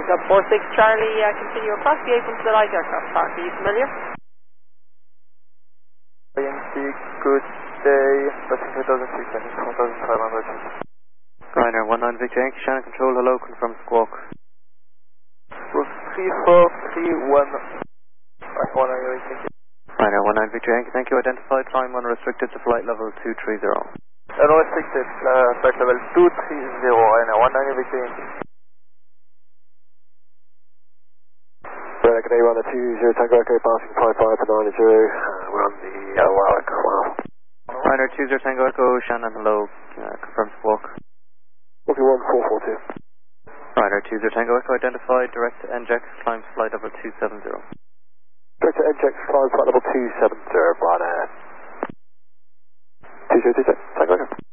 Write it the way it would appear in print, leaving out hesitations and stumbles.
Got 46 Charlie, continue across the apron to the light aircraft park. Are you familiar? IMC, good day. Passing 4500. Ryanair 19 Victor Yankee, Shannon Control, hello, confirm squawk. Group 3431. Ryanair 19 Victor Yankee, thank you. Identified, climb unrestricted to flight level 230. Unrestricted, flight level 230, Ryanair 19 Victor Yankee. Good day, runner 20 Tango Echo, passing 55 to 90. We're on the aircraft. Ryanair 20 Tango Echo, Shannon, hello, confirm squawk. Okay, 1442. Ryanair 20 Tango Echo, identified, direct to NJEX, climb to flight level 270. Direct to NJEX, climb flight level 270, Ryanair. 20 Tango Echo.